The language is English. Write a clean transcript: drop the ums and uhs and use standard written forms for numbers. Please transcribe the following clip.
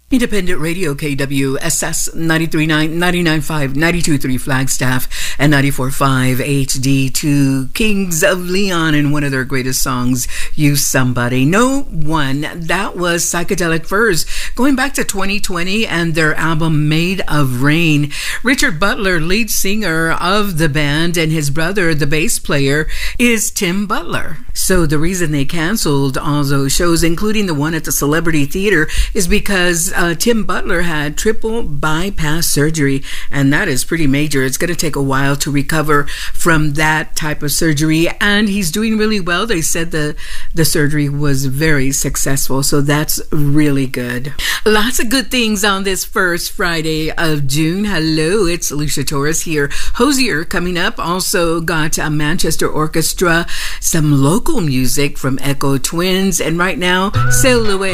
Independent Radio KWSS 93.9, 99.5, 92.3 Flagstaff, and 94.5 HD2 Kings of Leon, and one of their greatest songs, You Somebody. No One. That was Psychedelic Furs, going back to 2020 and their album Made of Rain. Richard Butler, lead singer of the band, and his brother, the bass player, is Tim Butler. So the reason they canceled all those shows, including the one at the Celebrity Theater, is because Tim Butler had triple bypass surgery, and that is pretty major. It's going to take a while to recover from that type of surgery, and he's doing really well. They said the surgery was very successful, so that's really good. Lots of good things on this first Friday of June. Hello, it's Alicia Torres here. Hosier coming up. Also got a Manchester Orchestra, some local music from Echo Twins, and right now, Sail Away.